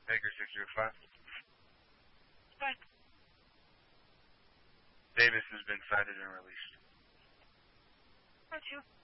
Baker 605. Fine. Davis has been cited and released. Aren't you?